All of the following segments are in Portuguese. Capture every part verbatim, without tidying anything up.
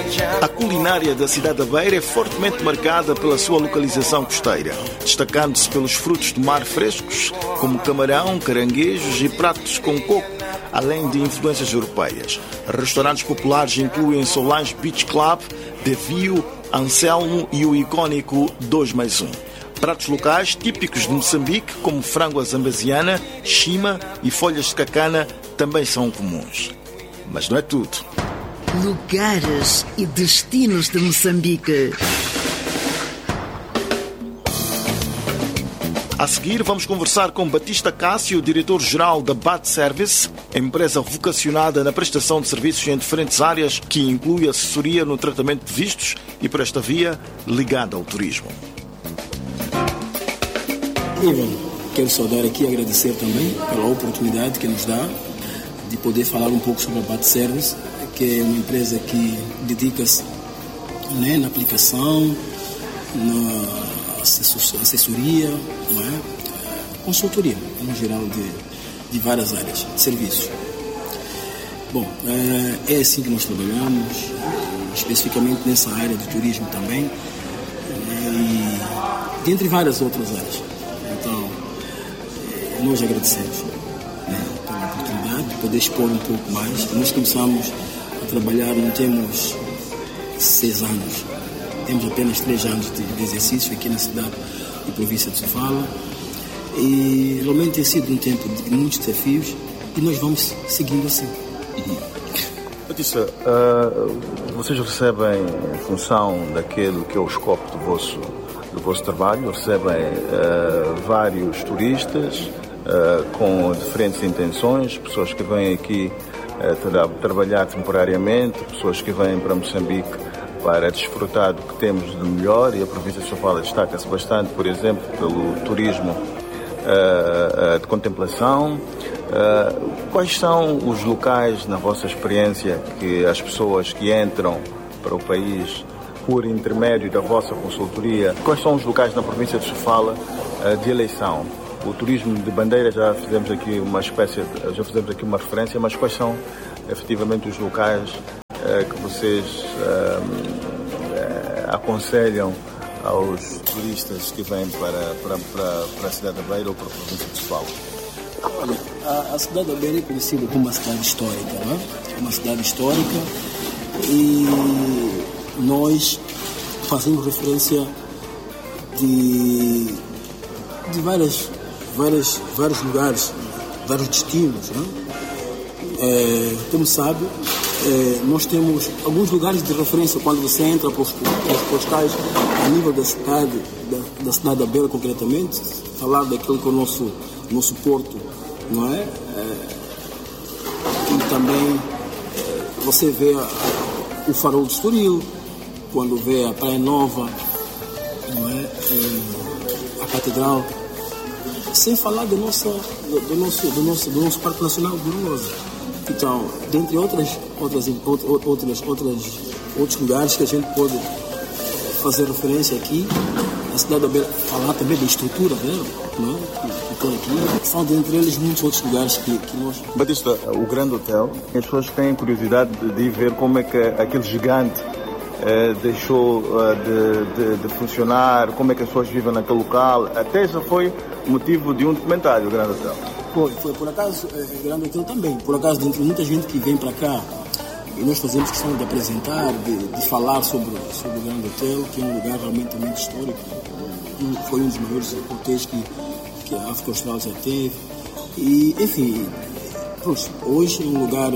A culinária da cidade da Beira é fortemente marcada pela sua localização costeira, destacando-se pelos frutos do mar frescos, como camarão, caranguejos e pratos com coco, além de influências europeias. Restaurantes populares incluem Solange Beach Club, Devio, Anselmo e o icónico dois mais um. Pratos locais típicos de Moçambique, como frango à zambasiana, chima e folhas de cacana, também são comuns. Mas não é tudo. Lugares e destinos de Moçambique. A seguir, vamos conversar com Batista Cássio, diretor-geral da B A T Service, empresa vocacionada na prestação de serviços em diferentes áreas, que inclui assessoria no tratamento de vistos e, por esta via, ligada ao turismo. Ivan, quero saudar aqui e agradecer também pela oportunidade que nos dá de poder falar um pouco sobre a B A T Service, que é uma empresa que dedica-se, né, na aplicação, na assessoria, não é? Consultoria, em geral, de, de várias áreas de serviços. Bom, é assim que nós trabalhamos, especificamente nessa área do turismo também, e dentre várias outras áreas. Então, nós agradecemos, né, pela oportunidade de poder expor um pouco mais. Nós começamos a trabalhar, não temos seis anos, temos apenas três anos de, de exercício aqui na cidade e província de Sofala. E realmente tem sido um tempo de muitos desafios e nós vamos seguindo assim. Batista, uh, vocês recebem, em função daquilo que é o escopo do vosso, do vosso trabalho, recebem uh, vários turistas uh, com diferentes intenções, pessoas que vêm aqui uh, tra- trabalhar temporariamente, pessoas que vêm para Moçambique para desfrutar do que temos de melhor, e a província de Sofala destaca-se bastante, por exemplo, pelo turismo uh, uh, de contemplação. Uh, quais são os locais, na vossa experiência, que as pessoas que entram para o país por intermédio da vossa consultoria, quais são os locais na província de Sofala uh, de eleição? O turismo de bandeira, já fizemos aqui uma espécie, já fizemos aqui uma referência, mas quais são efetivamente os locais uh, que vocês uh, uh, aconselham aos turistas que vêm para, para, para, para a cidade da Beira ou para a província de Sofala? Olha, a, a cidade da Beira é conhecida como uma cidade histórica, não é? É uma cidade histórica e nós fazemos referência de, de várias, várias, vários lugares, vários destinos, não é? É, como sabe, é, nós temos alguns lugares de referência quando você entra para os, para os postais a nível da cidade, da, da cidade da Beira concretamente, falar daquilo que é o nosso, nosso porto, não é? É e também é, você vê a, o farol de Estoril, quando vê a Praia Nova, não é? É, a Catedral, sem falar do nosso, do, do nosso, do nosso, do nosso Parque Nacional de Lousa. Então, dentre outras, outras, outras, outras, outros lugares que a gente pode fazer referência aqui, a cidade da Beira, falar também da estrutura dela, não é? Que estão aqui, são dentre eles muitos outros lugares que, que nós... Batista, o Grande Hotel, as pessoas têm curiosidade de ver como é que aquele gigante eh, deixou eh, de, de, de funcionar, como é que as pessoas vivem naquele local. Até já foi motivo de um documentário, o Grande Hotel. Foi, foi. Por acaso, o Grande Hotel também. Por acaso, dentre muita gente que vem para cá, e nós fazemos questão de apresentar, de, de falar sobre, sobre o Grande Hotel, que é um lugar realmente muito histórico. Foi um dos maiores hotéis que, que a África Austral já teve. E, enfim, hoje é um lugar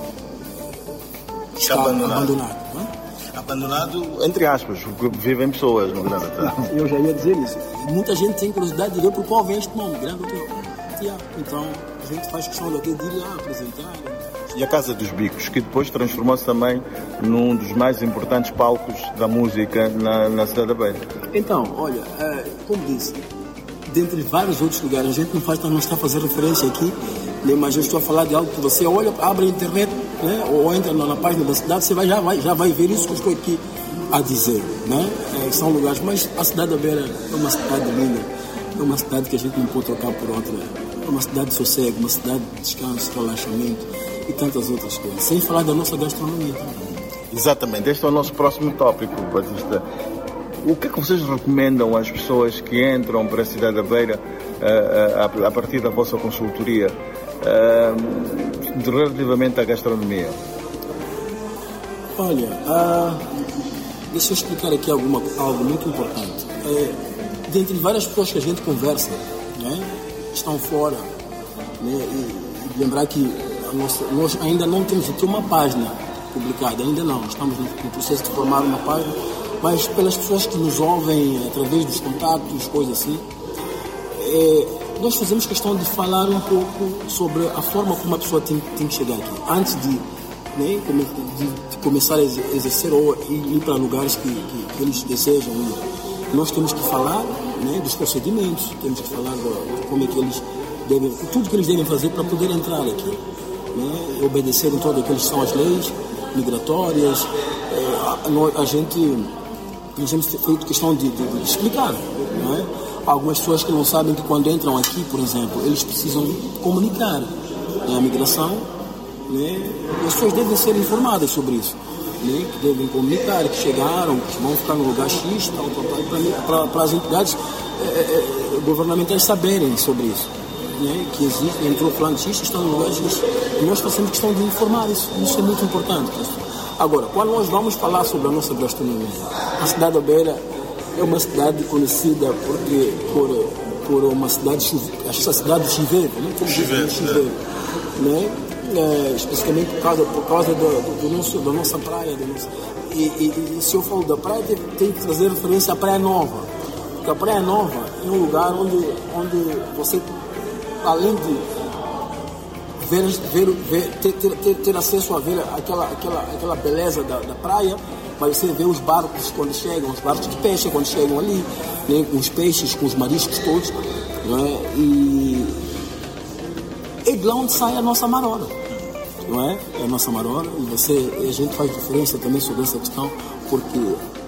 que está abandonado. abandonado não é? Abandonado, entre aspas, porque vivem pessoas no Grande Hotel. Eu já ia dizer isso. Muita gente tem curiosidade de ver por qual vem este nome, Grande Hotel. Yeah. Então, a gente faz questão de ir lá apresentar. E a Casa dos Bicos, que depois transformou-se também num dos mais importantes palcos da música na, na cidade da Beira. Então, olha, é, como disse, dentre vários outros lugares, a gente não, faz, não está a fazer referência aqui, né, mas eu estou a falar de algo que você olha, abre a internet, né, ou entra na, na página da cidade, você vai, já, vai, já vai ver isso que eu estou aqui a dizer. Né? É, são lugares, mas a cidade da Beira é uma cidade linda, é uma cidade que a gente não pode trocar por outra. É uma cidade de sossego, uma cidade de descanso, relaxamento e tantas outras coisas. Sem falar da nossa gastronomia também. Exatamente, este é o nosso próximo tópico, Batista. O que é que vocês recomendam às pessoas que entram para a cidade da Beira uh, uh, a partir da vossa consultoria uh, relativamente à gastronomia? Olha, uh, deixa eu explicar aqui alguma, algo muito importante. É, dentre várias pessoas que a gente conversa, né, estão fora, né, e, e lembrar que a nossa, nós ainda não temos aqui uma página publicada, ainda não, estamos no, no processo de formar uma página, mas pelas pessoas que nos ouvem através dos contatos, coisas assim, é, nós fazemos questão de falar um pouco sobre a forma como a pessoa tem, tem que chegar aqui, antes de, né, de, de começar a exercer ou ir para lugares que, que, que eles desejam ir. Nós temos que falar, né, dos procedimentos, temos que falar de, de como é que eles devem, tudo que eles devem fazer para poder entrar aqui, né, obedecer em todas aquelas são as leis migratórias. É, a, a gente nós temos feito questão de, de, de explicar, não é? Algumas pessoas que não sabem que quando entram aqui, por exemplo, eles precisam comunicar, né, a migração, né, as pessoas devem ser informadas sobre isso, né, que devem comunicar, que chegaram, que vão ficar no lugar X, para as entidades é, é, governamentais saberem sobre isso, né, que existe, entrou plano X, está no lugar X, e nós fazemos questão de informar isso, isso é muito importante. Agora, quando nós vamos falar sobre a nossa gastronomia, a cidade da Beira é uma cidade conhecida porque, por, por uma cidade, acho que é a cidade do chiveiro, né? Chiveiro, chiveiro, né? É, especificamente por causa, por causa do, do, do nosso, da nossa praia. Do nosso, e, e, e se eu falo da praia, tem, tem que trazer referência à Praia Nova, porque a Praia Nova é um lugar onde, onde você, além de Ver, ver, ver, ter, ter, ter acesso a ver aquela, aquela, aquela beleza da, da praia, mas você vê os barcos quando chegam, os barcos de peixe quando chegam ali, né, com os peixes, com os mariscos todos, não é? E é de lá onde sai a nossa marora, não é? É a nossa marora, e você, a gente faz diferença também sobre essa questão, porque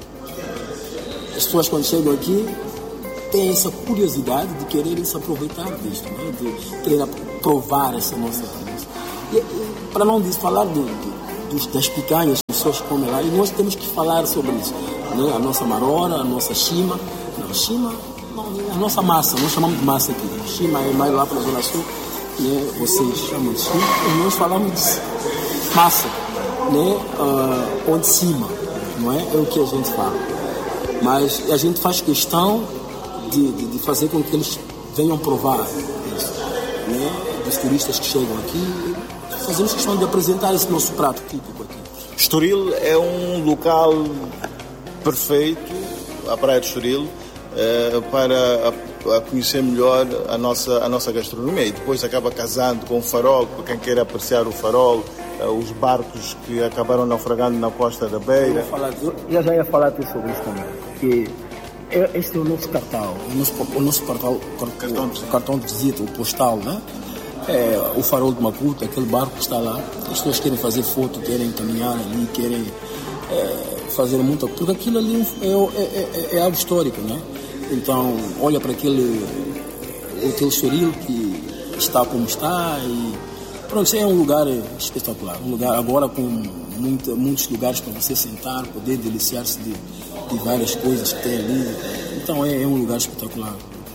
as pessoas quando chegam aqui têm essa curiosidade de quererem se aproveitar disto, né? De querer provar essa nossa tradição. E, para não dizer, falar do, do, dos, das picanhas que as pessoas comem lá, e nós temos que falar sobre isso, né? A nossa marora, a nossa chima, não, chima, não, a nossa massa, nós chamamos de massa aqui, chima é mais lá para a Zona Sul, né? Vocês chamam de chima, e nós falamos de massa, né? Uh, ou de cima, não é? É o que a gente fala. Mas a gente faz questão de, de, de fazer com que eles venham provar isso, né? Dos turistas que chegam aqui, fazemos questão de apresentar esse nosso prato típico aqui. Estoril é um local perfeito, a Praia de Estoril, eh, para a, a conhecer melhor a nossa, a nossa gastronomia, e depois acaba casando com o farol, para quem quer apreciar o farol, eh, os barcos que acabaram naufragando na costa da Beira. Eu, falar, eu já ia falar sobre isso também, que este é o nosso cartão, o nosso, o nosso cartão, cartão, o cartão de visita, o postal, né? É, o farol de Maputo, aquele barco que está lá, as pessoas querem fazer foto, querem caminhar ali, querem é, fazer muita coisa, porque aquilo ali é, é, é, é algo histórico, né? Então, olha para aquele Hotel Estoril que está como está e pronto, isso é um lugar espetacular, um lugar agora com muita, muitos lugares para você sentar, poder deliciar-se de, de várias coisas que tem ali, então é, é um lugar espetacular.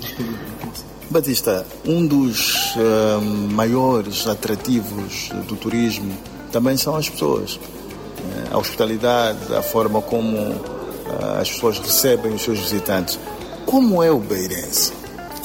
Batista, um dos uh, maiores atrativos do turismo também são as pessoas. A hospitalidade, a forma como uh, as pessoas recebem os seus visitantes. Como é o beirense?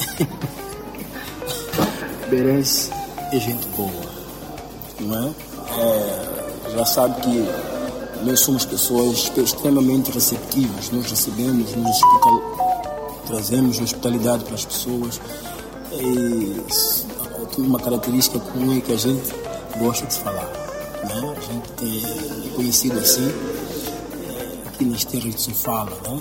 Beirense é gente boa, não é? é? Já sabe que nós somos pessoas extremamente receptivas, nós recebemos, nos hospital... trazemos hospitalidade para as pessoas. E uma característica comum é que a gente gosta de falar, né? A gente tem conhecido assim, aqui nas terras de Sofala, né?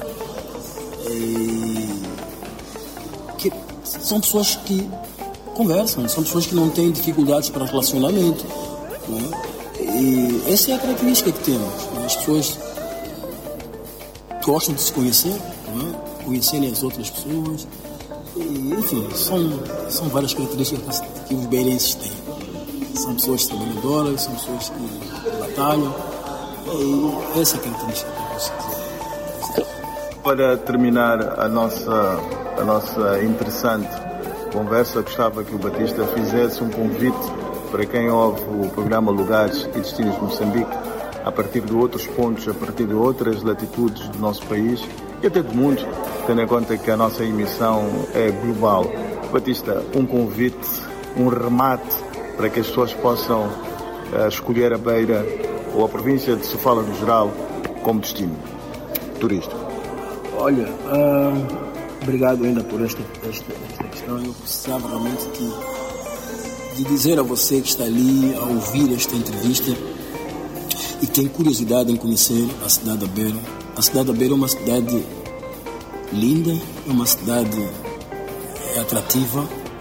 E que são pessoas que conversam, são pessoas que não têm dificuldades para relacionamento, né? E essa é a característica que temos, né? As pessoas gostam de se conhecer, né? Conhecerem as outras pessoas. E, enfim, são, são várias características que os beirenses têm. São pessoas trabalhadoras, são pessoas que batalham É essa característica que eu posso dizer. Para terminar a nossa, a nossa interessante conversa, gostava que o Batista fizesse um convite para quem ouve o programa Lugares e Destinos de Moçambique, a partir de outros pontos, a partir de outras latitudes do nosso país e até do mundo, tendo em conta que a nossa emissão é global. Batista, um convite, um remate para que as pessoas possam uh, escolher a Beira ou a província de Sofala no geral como destino turístico. Olha, uh, obrigado ainda por esta, esta, esta questão. Eu precisava realmente de, de dizer a você que está ali a ouvir esta entrevista e tem curiosidade em conhecer a cidade da Beira. A cidade da Beira é uma cidade linda, é uma cidade atrativa,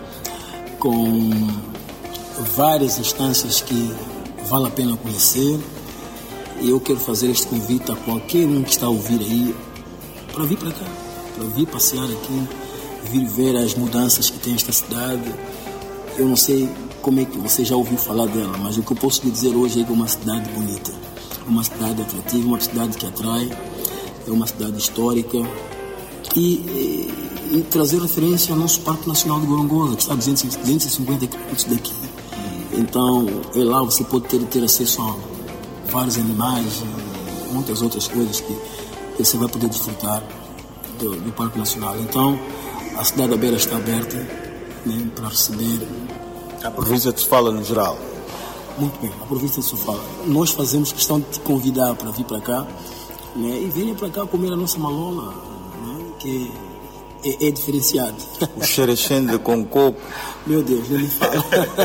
com várias instâncias que vale a pena conhecer. E eu quero fazer este convite a qualquer um que está a ouvir aí para vir para cá, para vir passear aqui, vir ver as mudanças que tem esta cidade. Eu não sei como é que você já ouviu falar dela, mas o que eu posso lhe dizer hoje é que é uma cidade bonita, uma cidade atrativa, uma cidade que atrai, é uma cidade histórica e, e, e trazer referência ao nosso Parque Nacional de Gorongosa, que está a duzentos e cinquenta quilômetros daqui. Então, é lá você pode ter, ter acesso a vários animais e muitas outras coisas que você vai poder desfrutar do, do Parque Nacional. Então, a cidade da Beira está aberta, né, para receber. A província de Sofala no geral. Muito bem, a província de Sofala. Nós fazemos questão de te convidar para vir para cá, né, e venha para cá comer a nossa malola, né, que é, é diferenciado. O xerexende com coco. Meu Deus, não me fala.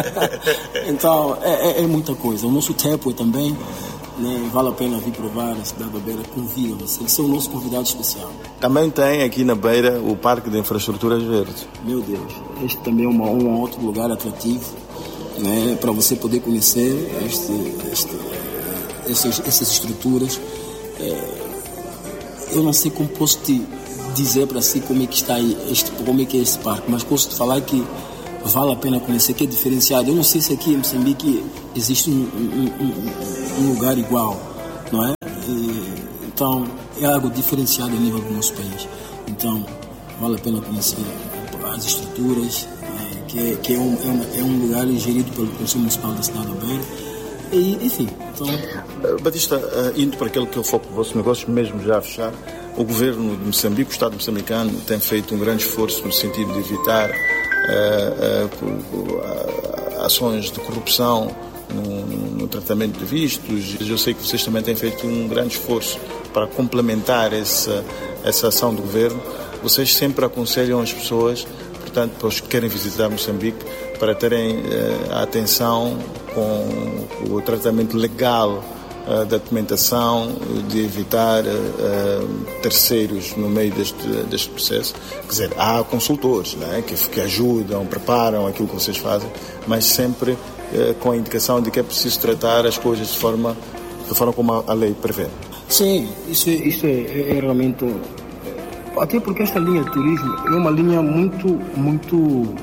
Então, é, é, é muita coisa. O nosso tepo também. Né, vale a pena vir provar a cidade da Beira, convida você, eles são o nosso convidado especial. Também tem aqui na Beira o Parque de Infraestruturas Verdes. Meu Deus, este também é uma, um outro lugar atrativo, né, para você poder conhecer este, este, essas, essas estruturas. É, eu não sei como posso te dizer para si como é que está este, como é que é este parque, mas posso te falar que vale a pena conhecer, que é diferenciado. Eu não sei se aqui em Moçambique existe um, um, um, um lugar igual, não é? E, então, é algo diferenciado a nível do nosso país. Então, vale a pena conhecer as estruturas, é, que, é, que é, um, é, um, é um lugar gerido pelo Conselho Municipal da cidade da Beira. E, enfim, então... Batista, indo para aquele que é o foco do vosso negócio, mesmo já a fechar, o governo de Moçambique, o Estado moçambicano, tem feito um grande esforço no sentido de evitar Uh, uh, uh, ações de corrupção no, no tratamento de vistos. Eu sei que vocês também têm feito um grande esforço para complementar essa, essa ação do governo. Vocês sempre aconselham as pessoas, portanto, para os que querem visitar Moçambique, para terem uh, a atenção com o tratamento legal uh, da documentação, de evitar uh, terceiros no meio deste, deste processo. Quer dizer, há consultores, né, que, que ajudam, preparam aquilo que vocês fazem, mas sempre uh, com a indicação de que é preciso tratar as coisas de forma, de forma como a, a lei prevê. Sim, isso, é, isso é, é realmente... Até porque esta linha de turismo é uma linha muito, muito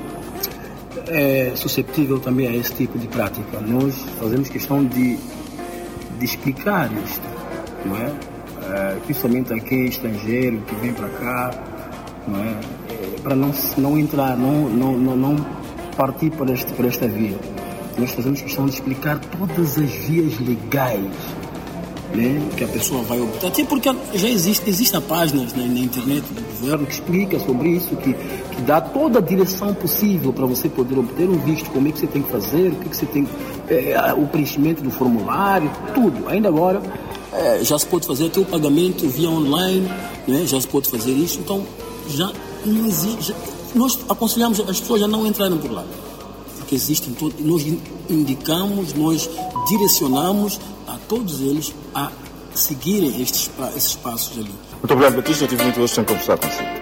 é, susceptível também a esse tipo de prática. Nós fazemos questão de, de explicar isto, não é? É, principalmente a quem é estrangeiro, que vem para cá, não é? É, para não, não entrar, não, não, não, não partir por, este, por esta via. Nós fazemos questão de explicar todas as vias legais, né, que a pessoa vai obter. Até porque já existe, existem páginas, né, na internet do governo que explica sobre isso, que, que dá toda a direção possível para você poder obter um visto, como é que você tem que fazer, o que, que você tem, é, o preenchimento do formulário, tudo. Ainda agora é, já se pode fazer até o pagamento via online, né, já se pode fazer isso. Então já não existe, já, nós aconselhamos as pessoas a não entrarem por lá, porque existem todos, nós indicamos, nós direcionamos a todos eles a seguirem estes, esses passos ali. Muito obrigado, Batista. Eu tive muito gosto em conversar consigo.